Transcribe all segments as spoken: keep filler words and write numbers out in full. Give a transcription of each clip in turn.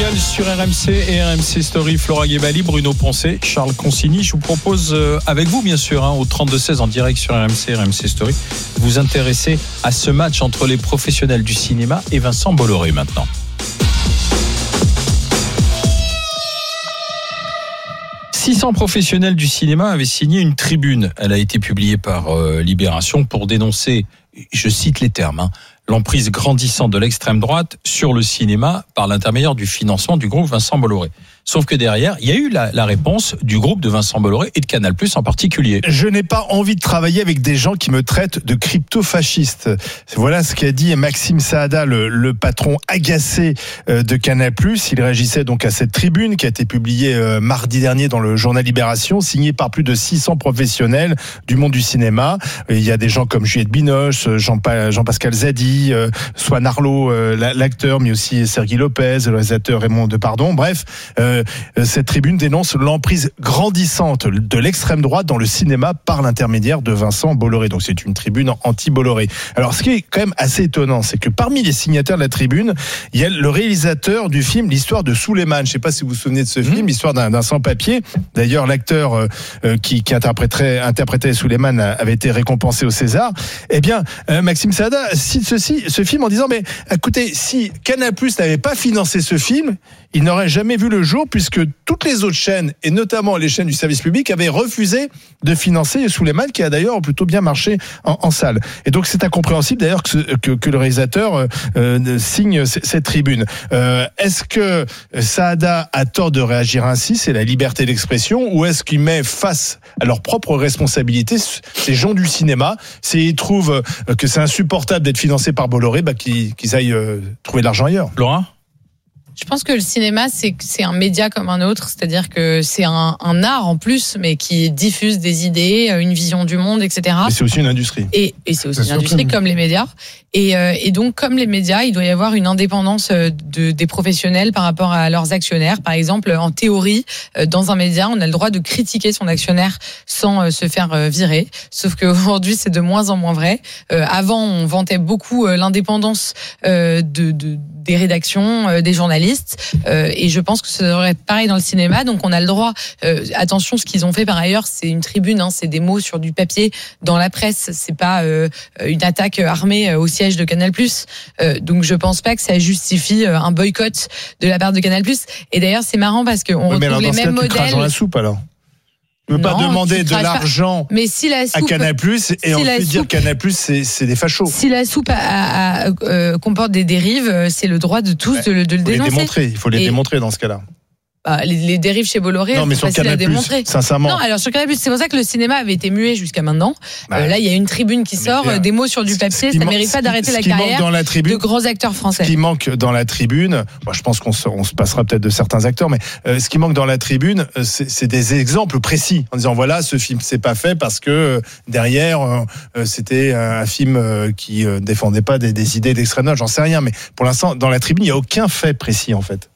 Mondial sur R M C et R M C Story. Flora Guébali, Bruno Poncet, Charles Consigny. Je vous propose, euh, avec vous bien sûr, hein, au trente-deux seize en direct sur R M C, R M C Story, vous intéresser à ce match entre les professionnels du cinéma et Vincent Bolloré maintenant. six cents professionnels du cinéma avaient signé une tribune. Elle a été publiée par euh, Libération pour dénoncer, je cite les termes, hein, l'emprise grandissante de l'extrême droite sur le cinéma par l'intermédiaire du financement du groupe Vincent Bolloré. Sauf que derrière, il y a eu la, la réponse du groupe de Vincent Bolloré et de Canal plus en particulier. Je n'ai pas envie de travailler avec des gens qui me traitent de crypto-fasciste. Voilà ce qu'a dit Maxime Saada, le, le patron agacé de Canal plus. Il réagissait donc à cette tribune qui a été publiée mardi dernier dans le journal Libération, signée par plus de six cents professionnels du monde du cinéma. Il y a des gens comme Juliette Binoche, Jean-Pascal Zadi, Swan Arlo, l'acteur, mais aussi Sergi Lopez, le réalisateur Raymond Depardon. Bref, euh, cette tribune dénonce l'emprise grandissante de l'extrême droite dans le cinéma par l'intermédiaire de Vincent Bolloré. Donc c'est une tribune anti-Bolloré. Alors ce qui est quand même assez étonnant, c'est que parmi les signataires de la tribune, il y a le réalisateur du film L'histoire de Souleymane. Je ne sais pas si vous vous souvenez de ce film, mmh. L'histoire d'un, d'un sans-papier. D'ailleurs, l'acteur euh, qui, qui interpréterait, interprétait Souleymane avait été récompensé au César. Eh bien, euh, Maxime Saada cite ceci, ce film en disant, mais écoutez, si Canal plus n'avait pas financé ce film, il n'aurait jamais vu le jour puisque toutes les autres chaînes, et notamment les chaînes du service public, avaient refusé de financer Souleymane, qui a d'ailleurs plutôt bien marché en, en salle. Et donc c'est incompréhensible d'ailleurs que, que, que le réalisateur euh, signe c- cette tribune. Euh, est-ce que Saada a tort de réagir ainsi ? C'est la liberté d'expression, ou est-ce qu'il met face à leur propre responsabilité ces gens du cinéma ? S'ils trouvent que c'est insupportable d'être financé par Bolloré, bah, qu'ils, qu'ils aillent euh, trouver de l'argent ailleurs. Laura ? Je pense que le cinéma, c'est, c'est un média comme un autre, c'est-à-dire que c'est un, un art en plus, mais qui diffuse des idées, une vision du monde, et cetera. Mais c'est aussi une industrie. Et, et c'est aussi c'est une industrie surtout... comme les médias. Et, euh, et donc, comme les médias, il doit y avoir une indépendance de, des professionnels par rapport à leurs actionnaires. Par exemple, en théorie, dans un média, on a le droit de critiquer son actionnaire sans se faire virer. Sauf qu'aujourd'hui, c'est de moins en moins vrai. Euh, avant, on vantait beaucoup l'indépendance de, de, des rédactions, des journalistes. Euh, et je pense que ça devrait être pareil dans le cinéma. Donc, on a le droit. Euh, attention, ce qu'ils ont fait par ailleurs, c'est une tribune, hein, c'est des mots sur du papier dans la presse. C'est pas euh, une attaque armée au siège de Canal plus. Euh, donc je pense pas que ça justifie un boycott de la part de Canal plus. Et d'ailleurs c'est marrant parce qu'on ouais, retrouve les mêmes cas, modèles. Tu craches dans la soupe alors. Tu ne peux pas demander de l'argent mais si la soupe, à Canal plus et si ensuite dire soupe, Canal plus c'est, c'est des fachos. Si la soupe a, a, a, euh, comporte des dérives, c'est le droit de tous ouais, de, de le dénoncer. Les démontrer, il faut les et démontrer dans ce cas-là. Bah, les, les dérives chez Bolloré, non, mais c'est facile à démontrer. Sincèrement. Non, alors sur Canal plus, c'est pour ça que le cinéma avait été muet jusqu'à maintenant. Bah, euh, là, il y a une tribune qui sort, bien, des mots sur du papier, ça ne mérite pas d'arrêter la carrière dans la tribune, de grands acteurs français. Ce qui manque dans la tribune, moi, je pense qu'on se, on se passera peut-être de certains acteurs, mais euh, ce qui manque dans la tribune, euh, c'est, c'est des exemples précis, en disant voilà, ce film s'est pas fait parce que euh, derrière, euh, c'était un film euh, qui euh, défendait pas des, des idées d'extrême droite, j'en sais rien, mais pour l'instant, dans la tribune, il n'y a aucun fait précis en fait.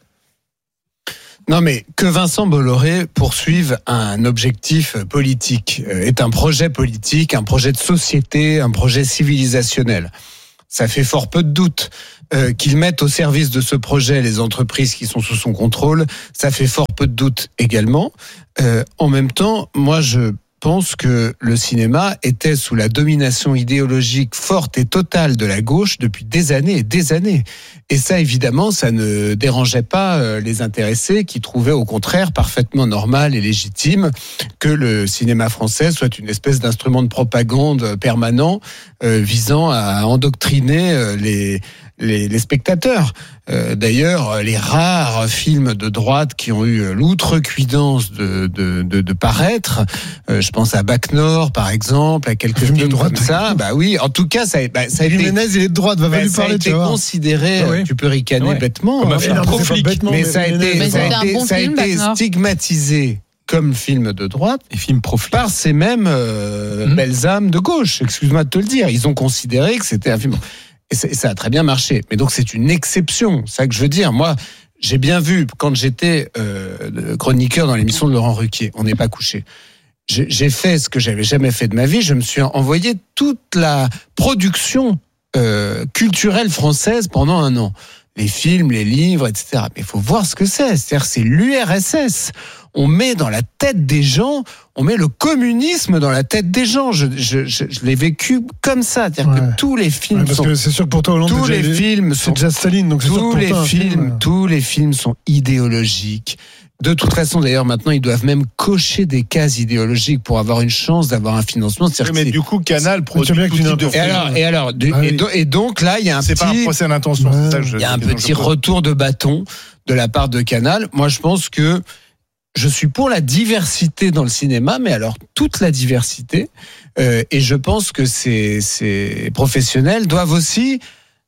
Non, mais que Vincent Bolloré poursuive un objectif politique, est un projet politique, un projet de société, un projet civilisationnel. Ça fait fort peu de doute. Euh, qu'il mette au service de ce projet les entreprises qui sont sous son contrôle, ça fait fort peu de doute également. Euh, en même temps, moi je pense que le cinéma était sous la domination idéologique forte et totale de la gauche depuis des années et des années. Et ça, évidemment, ça ne dérangeait pas les intéressés qui trouvaient au contraire parfaitement normal et légitime que le cinéma français soit une espèce d'instrument de propagande permanent euh, visant à endoctriner les... Les, les spectateurs. Euh, d'ailleurs, les rares films de droite qui ont eu l'outrecuidance de, de, de, de paraître, euh, je pense à Bac Nord, par exemple, à quelques films de droite comme ça. Bah oui, en tout cas, ça, bah, ça a été. Jiménez, il est de droite, va bah, lui parler. Ça a été considéré. Ah oui. Tu peux ricaner ouais. bêtement, comme hein, un film pro-flic, mais, mais ça a été, mais ça a été, bon ça a film, été stigmatisé comme film de droite, et film pro-flic par ces mêmes euh, mmh. belles âmes de gauche. Excuse-moi de te le dire, ils ont considéré que c'était un film. Et ça a très bien marché. Mais donc, c'est une exception. C'est ça que je veux dire. Moi, j'ai bien vu, quand j'étais euh, chroniqueur dans l'émission de Laurent Ruquier, On n'est pas couché. J'ai, j'ai fait ce que j'avais jamais fait de ma vie. Je me suis envoyé toute la production euh, culturelle française pendant un an. les films, les livres, et cetera. Mais il faut voir ce que c'est. C'est-à-dire, c'est l'U R S S. On met dans la tête des gens, on met le communisme dans la tête des gens. Je, je, je, je l'ai vécu comme ça. C'est-à-dire ouais. que tous les films ouais, parce sont... que c'est sûr que pour toi, Hollande, tous c'est les déjà, films c'est sont... déjà Staline, donc c'est sûr tous que les pour toi, films, film, tous les films sont idéologiques. De toute façon, d'ailleurs, maintenant, ils doivent même cocher des cases idéologiques pour avoir une chance d'avoir un financement. Oui, mais du coup, Canal produit bien tout que tu type de n'importe- Et films. alors, et alors, du- Ah oui. et, do- et donc là, il y a un C'est petit... pas un procès d'intention, Ouais. c'est ça que je Il y a un que je petit pose. retour de bâton de la part de Canal. Moi, je pense que je suis pour la diversité dans le cinéma, mais alors toute la diversité. Euh, et je pense que ces, ces professionnels doivent aussi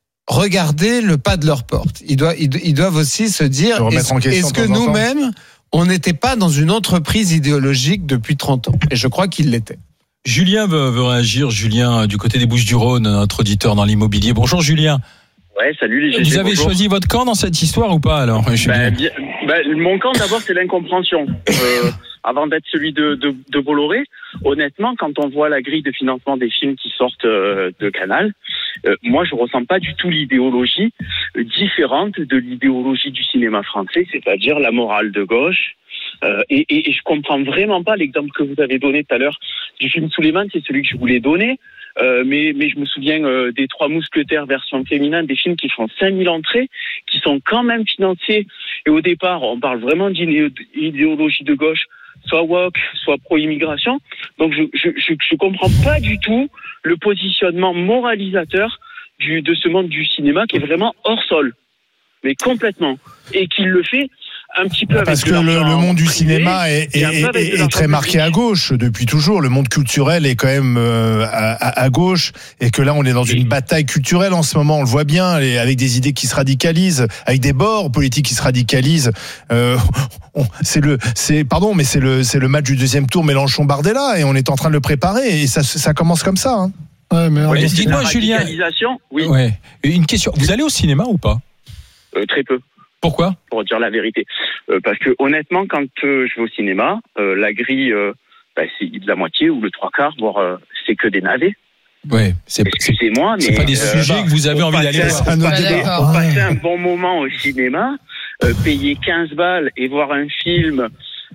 regarder le pas de leur porte. Ils doivent, ils, ils doivent aussi se dire, Se remettre est-ce, en question est-ce que de temps en temps. nous-mêmes, on n'était pas dans une entreprise idéologique depuis trente ans? Et je crois qu'ils l'étaient. Julien veut, veut réagir. Julien, du côté des Bouches-du-Rhône, notre auditeur dans l'immobilier. Bonjour Julien. Ouais, salut les G G, Vous avez bonjour. choisi votre camp dans cette histoire ou pas alors, Julien? Ben, bien- ben, mon camp d'abord c'est l'incompréhension. Euh, avant d'être celui de, de, de Bolloré, honnêtement, quand on voit la grille de financement des films qui sortent euh, de Canal, euh, moi je ressens pas du tout l'idéologie euh, différente de l'idéologie du cinéma français, c'est-à-dire la morale de gauche. Euh, et, et, et je comprends vraiment pas l'exemple que vous avez donné tout à l'heure du film Souleymane, c'est celui que je voulais donner. Euh, mais, mais je me souviens euh, des Trois Mousquetaires version féminin, des films qui font cinq mille entrées, qui sont quand même financés. Et au départ, on parle vraiment d'idéologie de gauche, soit woke, soit pro-immigration. Donc je, je, je, je comprends pas du tout le positionnement moralisateur du, de ce monde du cinéma qui est vraiment hors sol. Mais complètement. Et qui le fait un petit peu avec Parce de que le, l'argent le monde du privé, cinéma est, et un peu est, avec de est- est l'argent très marqué public. à gauche depuis toujours. Le monde culturel est quand même euh, à, à- à gauche, et que là on est dans une bataille culturelle en ce moment. On le voit bien, et avec des idées qui se radicalisent, avec des bords politiques qui se radicalisent. Euh, on- c'est le, c'est pardon, mais c'est le, c'est le match du deuxième tour Mélenchon-Bardella, et on est en train de le préparer, et ça, ça commence comme ça. Hein. Ouais, mais alors, Ouais, Mais c'est dites-moi, la Julien- radicalisation, oui, Ouais. Une question. Vous allez au cinéma ou pas? euh, très peu. Pourquoi? Pour dire la vérité. Euh, parce que honnêtement, quand euh, je vais au cinéma, euh, la grille, euh, bah, c'est de la moitié ou le trois quarts, voire euh, c'est que des navets. Ouais. C'est, c'est, Excusez-moi, mais c'est pas des euh, sujets que vous avez pour envie d'aller passer- voir. C'est un autre Ouais, débat. d'accord. Pour Ouais. passer un bon moment au cinéma, euh, payer quinze balles et voir un film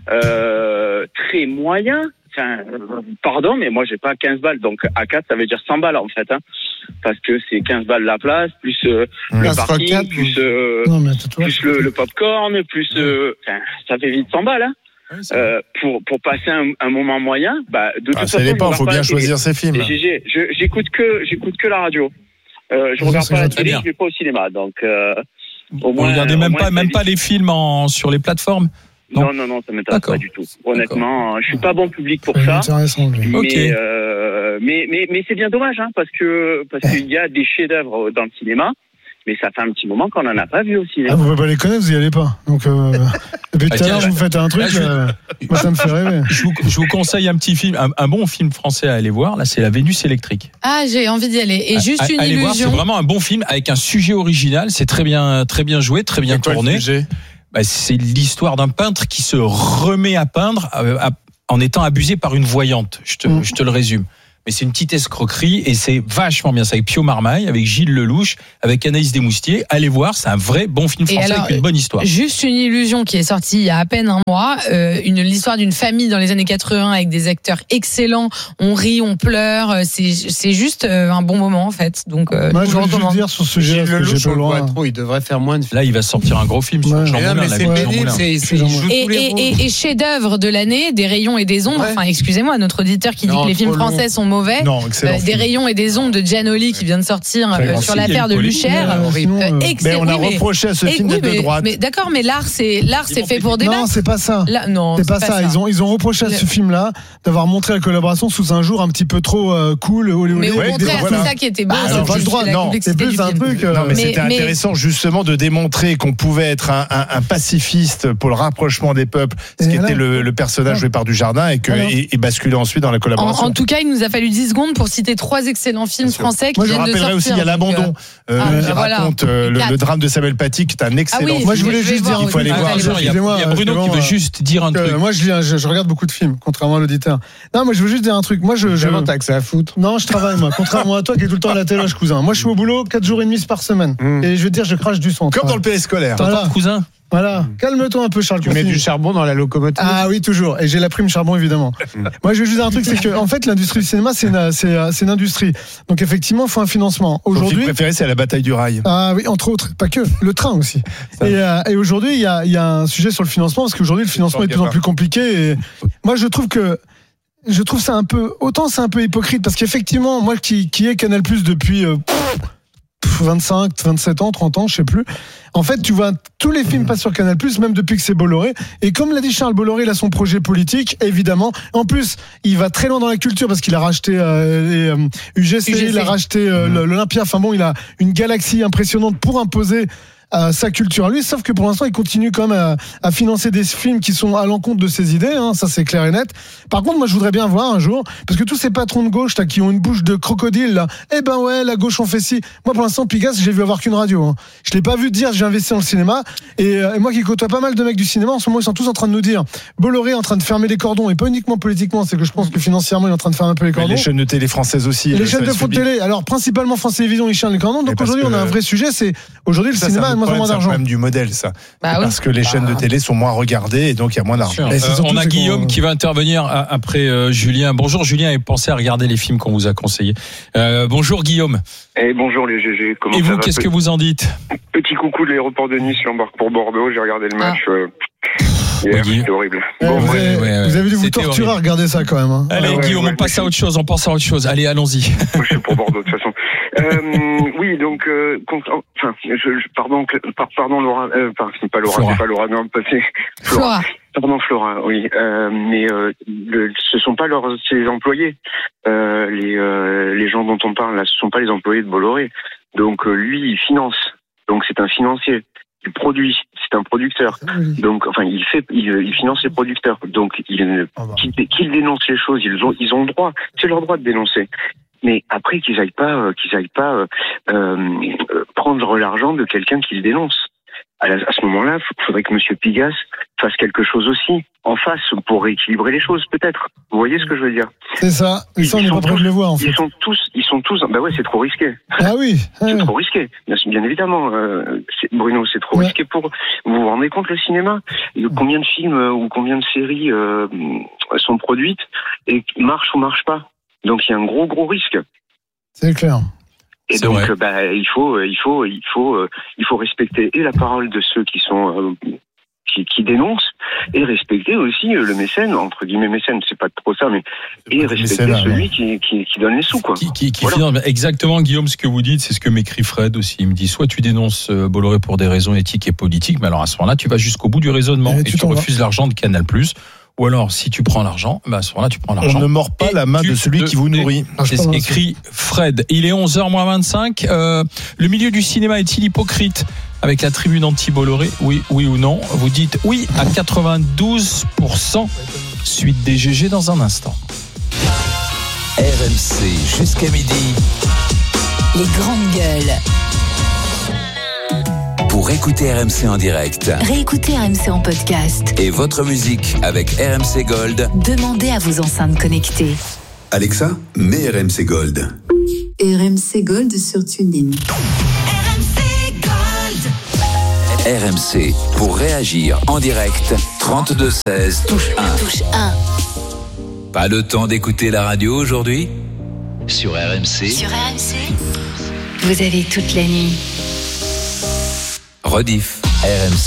euh, très moyen. Enfin, euh, pardon, mais moi j'ai pas quinze balles, donc à quatre ça veut dire cent balles en fait, hein, parce que c'est quinze balles la place, plus euh, Ouais. le Ça sera parking, quatre, plus, vous- euh, non, mais tu vois, plus le, le popcorn, plus euh, enfin, ça fait vite cent balles. Hein. Ouais, c'est vrai. Euh, pour pour passer un, un moment moyen, bah de toute Ah, façon ça dépend, je faut regarde pas bien la télé. choisir ses films. Et G G, je- j'écoute que j'écoute que la radio. Euh, je Ouais, regarde c'est pas la gentil. télé, Bien. je vais pas au cinéma, donc euh, au Vous moins. regardez au même moins, pas, ça même évite. pas les films en, sur les plateformes? Non. Non, non, non, ça m'intéresse D'accord. pas du tout. Honnêtement, je suis pas bon public pour c'est ça. intéressant, lui. Mais, Ok. euh, mais, mais, mais c'est bien dommage, hein, parce que parce qu'il y a des chefs-d'œuvre dans le cinéma, mais ça fait un petit moment qu'on n'en a pas vu au Ah, cinéma. vous pouvez pas les connaître, vous y allez pas. Donc, euh, depuis Ah, tout à l'heure, tiens, vous faites un truc, là, je- euh, moi, ça me fait rêver. Je vous, je vous conseille un petit film, un, un bon film français à aller voir. Là, c'est La Vénus électrique. Ah, j'ai envie d'y aller. Et juste À- une allez voir, c'est illusion. vraiment un bon film avec un sujet original. C'est très bien, très bien joué, très bien C'est quoi le tourné. sujet ? Bah, c'est l'histoire d'un peintre qui se remet à peindre euh, à- en étant abusé par une voyante. Je te, Mm. je te le résume. Mais c'est une petite escroquerie et c'est vachement bien. C'est avec Pio Marmaille, avec Gilles Lelouch, avec Anaïs Desmoustiers. Allez voir, c'est un vrai bon film Et français alors, avec une bonne histoire. Juste une illusion qui est sortie il y a à peine un mois, euh, une l'histoire d'une famille dans les années quatre-vingts avec des acteurs excellents. On rit, on pleure, euh, c'est c'est juste euh, un bon moment en fait. Donc euh, Moi, je je vous voulais juste recommande. dire sur ce sujet, Gilles parce que Lelouch, j'ai on pas le le voit droit. trop, il devrait faire moins de films. Là, il va sortir un gros film sur Ouais. Jean Mais non, Moulin. mais là, c'est avec Jean pénible, Moulin. c'est, c'est, il joue Et, tous les et, rôles. et, et chef-d'œuvre de l'année, des rayons et des ombres. Ouais. Enfin, excusez-moi, notre auditeur qui dit Non, que les films trop long. français sont mauvais. Non, excellent. Euh, des film. rayons et des ombres de Gianoli qui vient de sortir Très euh, grand sur film. l'affaire de Il y a eu une Luchère. Euh, sinon, Euh, euh, excellent. Mais on a Oui, mais- reproché à ce et- film oui, d'être de mais- droite. Mais d'accord, mais l'art, c'est l'art, c'est fait pour débattre. Non, c'est pas ça. Là, non, C'est pas, ça. Ils ont ils ont reproché à ce Le- film-là d'avoir montré la collaboration sous un jour un petit peu trop euh, cool, olé olé. Mais au Ouais, contraire, voilà. c'est ça qui était beau. Bah, c'est c'est juste pas le droit, la non, complexité c'est plus du un film. truc, euh, Non, mais, Mais- c'était mais- intéressant justement de démontrer qu'on pouvait être un, un, un pacifiste pour le rapprochement des peuples, ce Et qui voilà. était le, le personnage Ouais. joué par Dujardin, et, que, Voilà. et, et basculer ensuite dans la En, collaboration. en tout cas, il nous a fallu fallu dix secondes pour citer trois excellents films français qui Moi, je viennent de sortir. rappellerai aussi, il y a l'abandon, euh, ah, qui voilà. raconte euh, le, le drame de Samuel Paty, qui est un excellent. Ah oui, Moi, je voulais je juste vais dire, voir il faut aller aussi. voir. Allez, Il y a, il y a Bruno qui veut juste dire un Euh, truc. moi, je, lis, je, je regarde beaucoup de films, contrairement à l'auditeur. Non, moi, je veux juste dire un truc. Moi, je, je... Comment t'as que ça à foutre? Non, je travaille, moi. Contrairement à toi, qui est tout le temps à la téloche, cousin. Moi, je suis au boulot quatre jours et demi par semaine. Mm. Et je veux dire, je crache du sang. Comme dans le P S scolaire. Voilà. T'entends, cousin? Voilà. Calme-toi un peu, Charles. Tu mets continue. du charbon dans la locomotive? Ah oui, toujours. Et j'ai la prime charbon, évidemment. Moi, je veux juste dire un truc, c'est que, en fait, l'industrie du cinéma, c'est une, c'est, c'est une industrie. Donc, effectivement, il faut un financement. Mon film Aujourd'hui. préféré, c'est La bataille du rail. Ah oui, entre autres, pas que, le train aussi. Ça. Et, euh, et aujourd'hui, il y a, il y a un sujet sur le financement, parce qu'aujourd'hui, le financement est de plus en plus compliqué. Et moi, je trouve que, je trouve ça un peu, autant c'est un peu hypocrite, parce qu'effectivement, moi qui, qui ai Canal Plus depuis euh, pff, vingt-cinq, vingt-sept ans, trente ans, je sais plus. En fait, tu vois, tous les films passent sur Canal Plus, même depuis que c'est Bolloré. Et comme l'a dit Charles Bolloré, il a son projet politique, évidemment. En plus, il va très loin dans la culture parce qu'il a racheté euh, les euh, U G C, U G C, il a racheté euh, mmh. l'Olympia. Enfin bon, il a une galaxie impressionnante pour imposer à sa culture à lui, sauf que pour l'instant il continue quand même à, à financer des films qui sont à l'encontre de ses idées, hein, ça c'est clair et net. Par contre, moi je voudrais bien voir un jour, parce que tous ces patrons de gauche là, qui ont une bouche de crocodile là, eh ben ouais, la gauche on fait ci. Moi pour l'instant Pigasse, j'ai vu avoir qu'une radio, hein. Je l'ai pas vu dire j'ai investi dans le cinéma, et, euh, et moi qui côtoie pas mal de mecs du cinéma en ce moment, ils sont tous en train de nous dire Bolloré est en train de fermer les cordons, et pas uniquement politiquement, c'est que je pense que financièrement il est en train de fermer un peu les cordons. Mais les chaînes de télé françaises aussi. Et les chaînes de fond de télé, alors principalement France Télévisions, ils ferment les cordons. Donc aujourd'hui on a un vrai sujet, c'est aujourd'hui le ça, cinéma a de moins en moins d'argent. Du modèle, ça. Bah oui. Parce que les chaînes de télé sont moins regardées et donc il y a moins d'argent. Euh, on a Guillaume qu'on... qui va intervenir après euh, Julien. Bonjour Julien, et pensez à regarder les films qu'on vous a conseillés. Euh, bonjour Guillaume. Et bonjour les G G. Comment et ça vous, va? qu'est-ce que vous en dites? Petit coucou de l'aéroport de Nice, j'embarque pour Bordeaux, j'ai regardé le match. Ah. Euh... Hier, Oui. c'était horrible. Ouais, Bon, vous, ouais, avez, ouais, ouais. vous avez dû vous C'était torturer horrible. à regarder ça quand même. Hein. Allez ouais, Guillaume, ouais, on passe ouais. à autre chose, on pense à autre chose. Allez, allons-y. Moi, je suis pour Bordeaux de toute façon. Euh, oui, donc, euh, contre- enfin, je, je, pardon, que- par- pardon Laura, euh, par- c'est pas Laura, Flora. c'est pas Laura, non, c'est Flora. Pardon Flora, oui, euh, mais euh, le, ce sont pas leurs ces employés, euh, les euh, les gens dont on parle là, ce sont pas les employés de Bolloré. Donc euh, lui, il finance, donc c'est un financier, il produit, c'est un producteur. Donc enfin, il fait, il, il finance les producteurs. Donc il qu'il qu'il dénonce les choses, ils ont ils ont le droit, c'est leur droit de dénoncer. Mais après qu'ils aillent pas, euh, qu'ils aillent pas euh, euh, prendre l'argent de quelqu'un qu'ils dénonce. À, la, à ce moment-là, il faudrait que Monsieur Pigasse fasse quelque chose aussi en face pour rééquilibrer les choses, peut-être. Vous voyez ce que je veux dire? C'est ça. Et ça, on Ils n'est sont pas prêt tous- de le voir en fait. Ils sont tous, ils sont tous. Bah ouais, c'est trop risqué. Ah oui. C'est ouais. trop risqué. Bien, bien évidemment, euh, c'est- Bruno, c'est trop Ouais. risqué pour. Vous vous rendez compte le cinéma? Combien de films euh, ou combien de séries euh, sont produites et marchent ou marchent pas? Donc il y a un gros gros risque. C'est clair. Et C'est donc, vrai. euh, bah, il faut, euh, il faut, il faut, euh, il faut respecter et la parole de ceux qui sont euh, qui, qui dénoncent et respecter aussi euh, le mécène, entre guillemets mécène, c'est pas trop ça, mais et respecter mécénat, celui ouais. qui, qui, qui donne les sous, quoi. Qui, qui, qui Voilà. finance- exactement, Guillaume, ce que vous dites, c'est ce que m'écrit Fred aussi. Il me dit, soit tu dénonces euh, Bolloré pour des raisons éthiques et politiques, mais alors à ce moment-là, tu vas jusqu'au bout du raisonnement Et et, tu tu t'en vas. refuses l'argent de Canal+. Ou alors, si tu prends l'argent, bah à ce moment-là, tu prends l'argent. On ne mord pas Et la main tu de celui te- qui vous nourrit. Ah, je C'est ce pense, qu'écrit Fred. Il est onze heures moins vingt-cinq. Euh, le milieu du cinéma est-il hypocrite avec la tribune anti-Bolloré? Oui, oui ou non? Vous dites oui à quatre-vingt-douze pour cent. Suite des G G dans un instant. R M C jusqu'à midi. Les grandes gueules. Pour écouter R M C en direct Réécoutez R M C en podcast. et votre musique avec R M C Gold. Demandez à vos enceintes connectées. Alexa, mets R M C Gold. R M C Gold sur TuneIn. R M C pour réagir en direct. trente-deux seize touche un. Touche un. Pas le temps d'écouter la radio aujourd'hui? Sur R M C. Sur R M C, vous avez toute la nuit. Rediff. R M C.